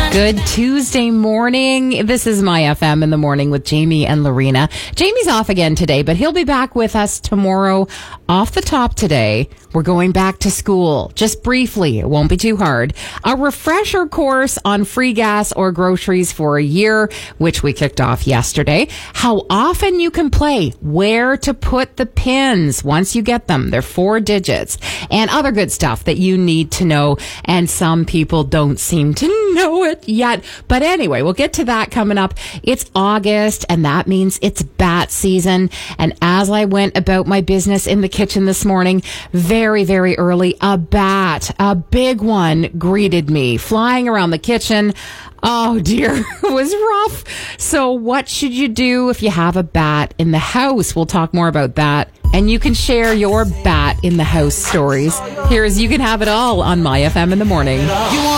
Good Tuesday morning. This is My FM in the morning with Jamie and Lorena. Jamie's off again today, but he'll be back with us tomorrow. Off the top today, we're going back to school. Just briefly, it won't be too hard. A refresher course on free gas or groceries for a year, which we kicked off yesterday. How often you can play, where to put the pins once you get them. They're 4 digits. And other good stuff that you need to know. And some people don't seem to know it yet. But anyway, we'll get to that coming up. It's August, and that means it's bat season. And as I went about my business in the kitchen this morning, very, very early, a bat, a big one, greeted me, flying around the kitchen. Oh dear, it was rough. So what should you do if you have a bat in the house? We'll talk more about that. And you can share your bat in the house stories. Here's You Can Have It All on My FM in the morning.